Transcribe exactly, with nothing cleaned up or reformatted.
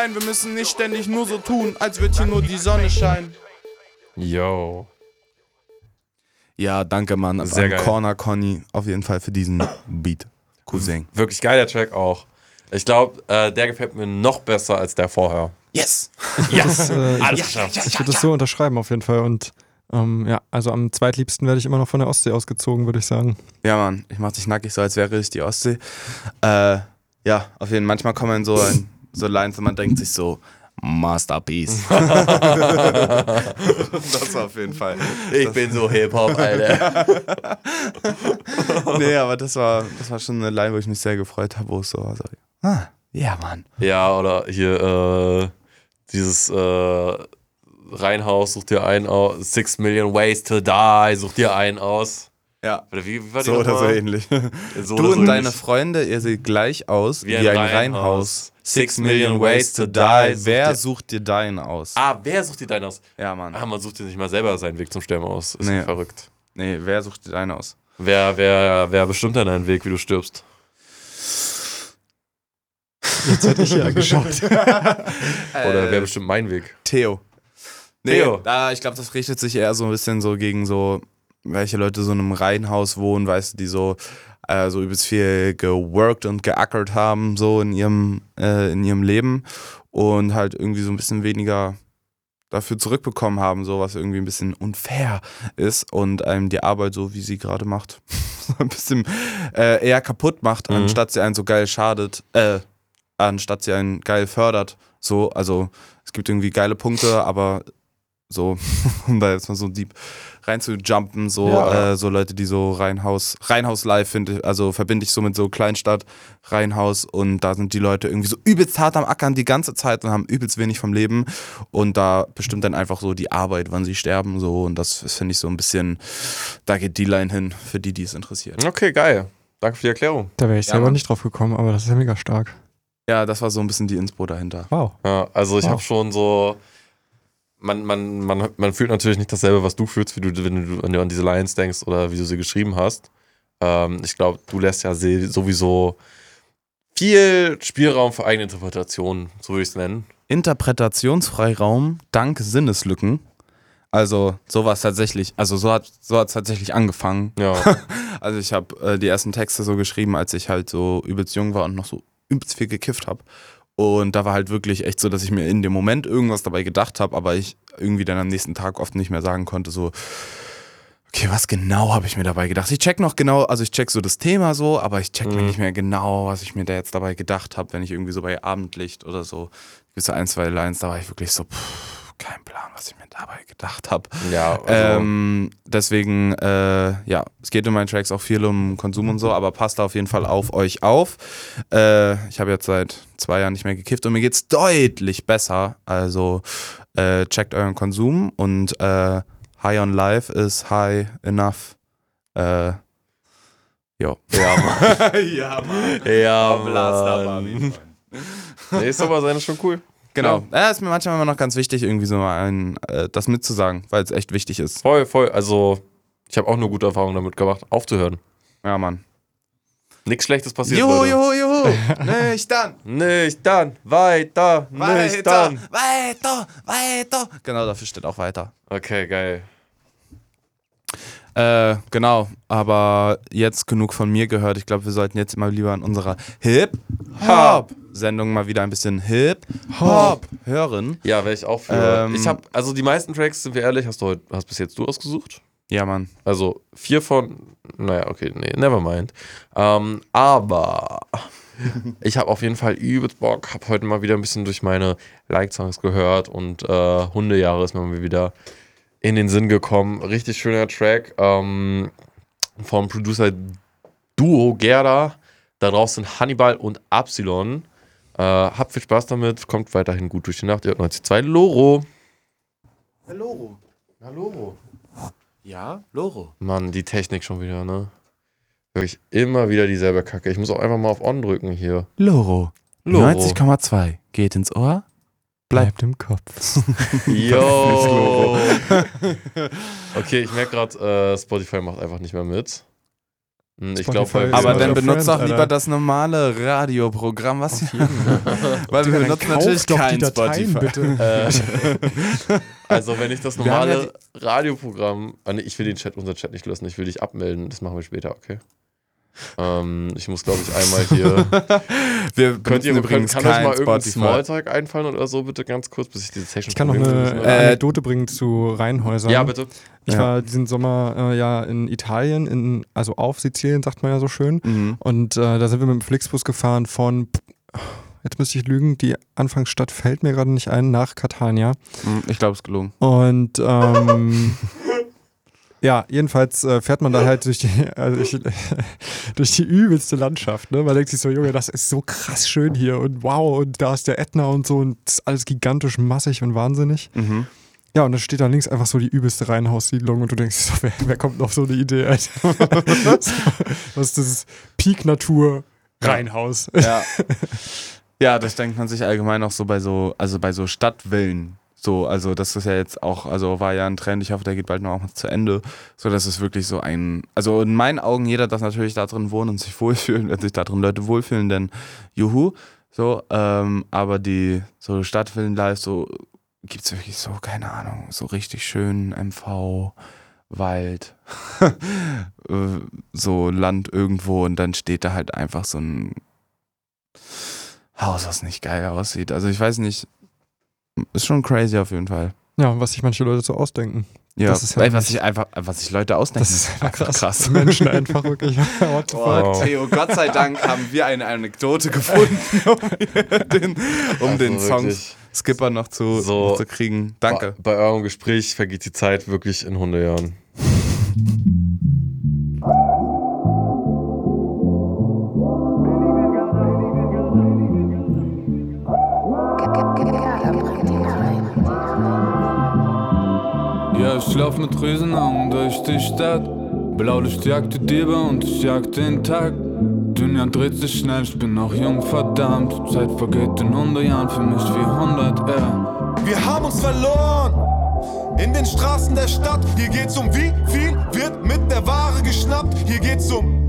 Nein, wir müssen nicht ständig nur so tun, als würde hier nur die Sonne scheinen. Yo. Ja, danke, Mann. Sehr an geil. Corner Conny auf jeden Fall für diesen Beat. Cousin. Wirklich geiler Track auch. Ich glaube, äh, der gefällt mir noch besser als der vorher. Yes! Das, äh, ich Alles würd- geschafft. ich würde das so unterschreiben auf jeden Fall. Und ähm, ja, also am zweitliebsten werde ich immer noch von der Ostsee ausgezogen, würde ich sagen. Ja, Mann, ich mach dich nackig, so als wäre ich die Ostsee. Äh, ja, auf jeden Fall. Manchmal kommen so, ein, so Lines und man denkt sich so, Masterpiece. Das war auf jeden Fall. Ich bin so Hip-Hop, Alter. Nee, aber das war, das war schon eine Line, wo ich mich sehr gefreut habe, wo es so war. So, ah, ja, Mann. Ja, oder hier äh, dieses äh, Reihenhaus, such dir einen aus. Six Million Ways to Die, such dir einen aus. Ja. Oder wie, wie war die So oder so nochmal? ähnlich. So Du oder so und deine ähnlich. Freunde, ihr seht gleich aus Wie wie, ein ein Reihenhaus. Reihenhaus. Six Million Ways to Die. Wer Such dir- sucht dir deinen aus? Ah, wer sucht dir deinen aus? Ja, Mann. Ah, man sucht dir nicht mal selber seinen Weg zum Sterben aus. Ist Nee. ja verrückt. Nee, wer sucht dir deinen aus? Wer, wer, wer bestimmt dann deinen Weg, wie du stirbst? Jetzt hätte ich ja geschaut. Oder Äh, wer bestimmt meinen Weg? Theo. Nee, Theo. Da, ich glaube, das richtet sich eher so ein bisschen so gegen so, welche Leute so in einem Reihenhaus wohnen, weißt du, die so, äh, so übelst viel geworkt und geackert haben, so in ihrem, äh, in ihrem Leben und halt irgendwie so ein bisschen weniger dafür zurückbekommen haben, so was irgendwie ein bisschen unfair ist und einem die Arbeit, so wie sie gerade macht, so ein bisschen äh, eher kaputt macht, Mhm. anstatt sie einen so geil schadet, äh, anstatt sie einen geil fördert. So, also es gibt irgendwie geile Punkte, aber so, um da jetzt mal so deep rein zu jumpen, so, Ja. äh, so Leute, die so Reihenhaus, Reihenhaus live finde, also verbinde ich so mit so Kleinstadt, Reihenhaus und da sind die Leute irgendwie so übelst hart am Ackern die ganze Zeit und haben übelst wenig vom Leben und da bestimmt dann einfach so die Arbeit, wann sie sterben, so und das finde ich so ein bisschen, da geht die Line hin, für die, die es interessiert. Okay, geil. Danke für die Erklärung. Da wäre ich Ja, selber Mann. nicht drauf gekommen, aber das ist ja mega stark. Ja, das war so ein bisschen die Inspo dahinter. Wow. Ja, also ich Wow. habe schon so, man, man, man, man fühlt natürlich nicht dasselbe, was du fühlst, wie du, wenn du, wenn du an diese Lines denkst oder wie du sie geschrieben hast. Ähm, ich glaube, du lässt ja se- sowieso viel Spielraum für eigene Interpretationen, so würde ich es nennen. Interpretationsfreiraum dank Sinneslücken. Also sowas tatsächlich, also so hat so hat's tatsächlich angefangen. Ja. Also ich habe äh, die ersten Texte so geschrieben, als ich halt so übelst jung war und noch so übelst viel gekifft habe. Und da war halt wirklich echt so, dass ich mir in dem Moment irgendwas dabei gedacht habe, aber ich irgendwie dann am nächsten Tag oft nicht mehr sagen konnte, so, okay, was genau habe ich mir dabei gedacht? Ich check noch genau, also ich check so das Thema so, aber ich check Mhm. nicht mehr genau, was ich mir da jetzt dabei gedacht habe, wenn ich irgendwie so bei Abendlicht oder so gewisse ein, zwei Lines, da war ich wirklich so, pff, kein Plan, was ich mir dabei gedacht habe. Ja, also, Ähm, deswegen, äh, ja, es geht in meinen Tracks auch viel um Konsum und so, aber passt da auf jeden Fall auf euch auf. Äh, ich habe jetzt seit zwei Jahren nicht mehr gekifft und mir geht's deutlich besser. Also äh, checkt euren Konsum und äh, High on Life ist high enough. Äh, jo. ja, Mann. ja, Mann. Ja, Mann. Nee, ist aber seine schon cool. Genau. Ja, ist mir manchmal immer noch ganz wichtig, irgendwie so mal ein, äh, das mitzusagen, weil es echt wichtig ist. Voll, voll. Also, ich habe auch nur gute Erfahrungen damit gemacht, aufzuhören. Ja, Mann. Nichts Schlechtes passiert. Juhu, Leute. juhu, juhu. Nicht dann. Nicht dann, weiter, nicht dann. weiter, weiter. Genau, dafür steht auch weiter. Okay, geil. Äh, genau, aber jetzt genug von mir gehört. Ich glaube, wir sollten jetzt mal lieber in unserer Hip-Hop-Sendung mal wieder ein bisschen Hip-Hop hören. Ja, wäre ich auch für. Ähm, ich habe, also die meisten Tracks, sind wir ehrlich, hast du heute, hast bis jetzt du ausgesucht? Ja, Mann. Also vier von, naja, okay, nee, never mind. Ähm, aber ich habe auf jeden Fall übelst Bock, habe heute mal wieder ein bisschen durch meine Like-Songs gehört und äh, Hundejahre ist mir mal wieder in den Sinn gekommen. Richtig schöner Track ähm, vom Producer Duo Gerda. Da draußen Hannibal und Absilon. Äh, habt viel Spaß damit, kommt weiterhin gut durch die Nacht. Ihr hört neunzig Komma zwei Loro. Loro. Ja, Loro. Ja, Loro. Mann, die Technik schon wieder, ne? Wirklich immer wieder dieselbe Kacke. Ich muss auch einfach mal auf On drücken hier. Loro. Loro. neunzig Komma zwei. Geht ins Ohr. Bleibt im Kopf. Yo! Okay, ich merke gerade, äh, Spotify macht einfach nicht mehr mit. Ich Spotify glaube, ist Aber Ja, dann ja, benutzt Friends, doch lieber Alter. das normale Radioprogramm, was hier. Weil wir Digga, dann benutzen kauf natürlich doch die kein Dateien, Spotify. bitte. Äh, also wenn ich das Wir haben ja normale Radioprogramm, ah, nee, ich will den Chat, unser Chat nicht lösen, ich will dich abmelden, das machen wir später, okay? Ähm, ich muss glaube ich einmal hier. Wir Könnt benutzen ihr übrigens kann euch kein mal irgendein Spotify. Smalltalk einfallen oder so, bitte ganz kurz, bis ich diese Session Ich kann noch eine Äh, Anekdote bringen zu Reihenhäusern. Ja, bitte. Ich Ja. war diesen Sommer äh, ja in Italien, in, also auf Sizilien, sagt man ja so schön. Mhm. Und äh, da sind wir mit dem Flixbus gefahren von, jetzt müsste ich lügen, die Anfangsstadt fällt mir gerade nicht ein, nach Catania. Mhm, Ich glaube, es ist gelungen. Und ähm, ja, jedenfalls äh, fährt man da halt durch die, also ich, durch die übelste Landschaft. Ne? Man denkt sich so, Junge, das ist so krass schön hier und wow, und da ist der Ätna und so und das ist alles gigantisch massig und wahnsinnig. Mhm. Ja, und dann steht da links einfach so die übelste Reihenhaussiedlung und du denkst so, wer, wer kommt auf so eine Idee, Alter? Was ist das? Peak-Natur Reihenhaus. Ja. Ja, das denkt man sich allgemein auch so bei so, also bei so Stadtvillen. So, also das ist ja jetzt auch, also war ja ein Trend, ich hoffe, der geht bald noch auch zu Ende. So, das ist wirklich so ein, also in meinen Augen, jeder darf natürlich da drin wohnen und sich wohlfühlen, wenn sich da drin Leute wohlfühlen, denn juhu. So, ähm, aber die so Stadtvillen live, so gibt's wirklich so, keine Ahnung, so richtig schön M V, Wald, äh, so Land irgendwo und dann steht da halt einfach so ein Haus, was nicht geil aussieht. Also ich weiß nicht, ist schon crazy auf jeden Fall. Ja, was sich manche Leute so ausdenken. Ja, Das ist ja ey, was nicht- sich einfach, was sich Leute ausdenken. Das ist einfach krass. Menschen einfach wirklich. What the fuck? Wow. Theo, Gott sei Dank haben wir eine Anekdote gefunden, um den, um Also den Songs wirklich. Skipper noch zu, So. noch zu kriegen. Danke. Bei, bei eurem Gespräch vergeht die Zeit wirklich in Hundejahren. Ja, ich lauf mit Riesenaugen durch die Stadt. Blaulicht jagt die Diebe und ich jag den Tag. Dünja dreht sich schnell, ich bin noch jung, verdammt. Zeit vergeht in hundert Jahren, für mich wie hundert, ja. Wir haben uns verloren in den Straßen der Stadt. Hier geht's um wie viel wird mit der Ware geschnappt. Hier geht's um